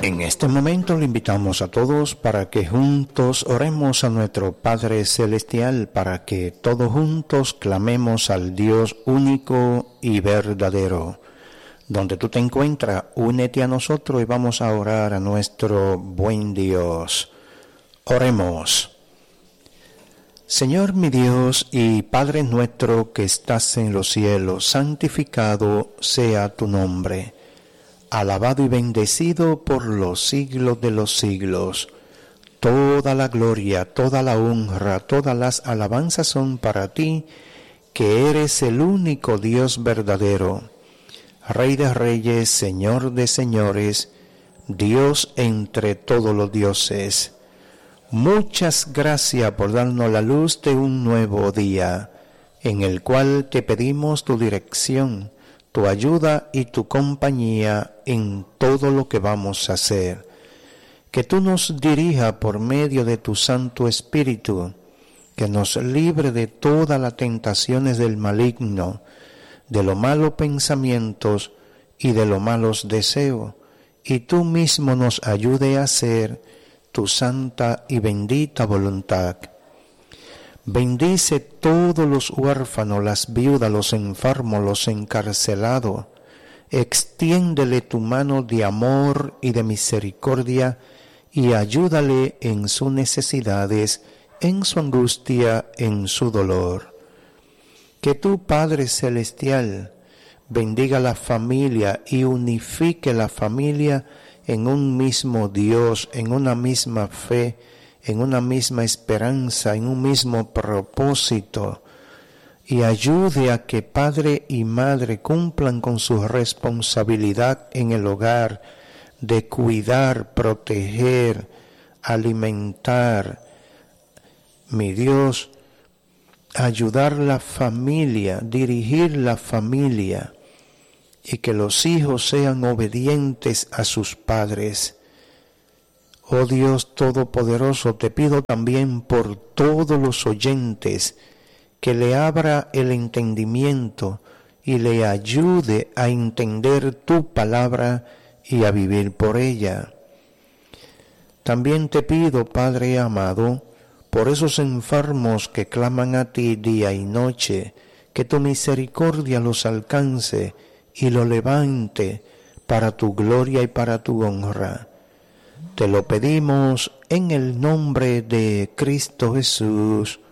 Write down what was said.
En este momento le invitamos a todos para que juntos oremos a nuestro Padre Celestial, para que todos juntos clamemos al Dios único y verdadero. Donde tú te encuentras, únete a nosotros y vamos a orar a nuestro buen Dios. Oremos. Señor mi Dios y Padre nuestro que estás en los cielos, santificado sea tu nombre. Alabado y bendecido por los siglos de los siglos. Toda la gloria, toda la honra, todas las alabanzas son para ti, que eres el único Dios verdadero, Rey de reyes, Señor de señores, Dios entre todos los dioses. Muchas gracias por darnos la luz de un nuevo día, en el cual te pedimos tu dirección, tu ayuda y tu compañía en todo lo que vamos a hacer. Que tú nos dirijas por medio de tu Santo Espíritu, que nos libre de todas las tentaciones del maligno, de los malos pensamientos y de los malos deseos, y tú mismo nos ayude a hacer tu santa y bendita voluntad. Bendice todos los huérfanos, las viudas, los enfermos, los encarcelados. Extiéndele tu mano de amor y de misericordia y ayúdale en sus necesidades, en su angustia, en su dolor. Que tu Padre Celestial bendiga la familia y unifique la familia en un mismo Dios, en una misma fe, en una misma esperanza, en un mismo propósito, y ayude a que padre y madre cumplan con su responsabilidad en el hogar de cuidar, proteger, alimentar. Mi Dios, ayudar la familia, dirigir la familia, y que los hijos sean obedientes a sus padres. Oh Dios Todopoderoso, te pido también por todos los oyentes que le abra el entendimiento y le ayude a entender tu palabra y a vivir por ella. También te pido, Padre amado, por esos enfermos que claman a ti día y noche, que tu misericordia los alcance y los levante para tu gloria y para tu honra. Te lo pedimos en el nombre de Cristo Jesús.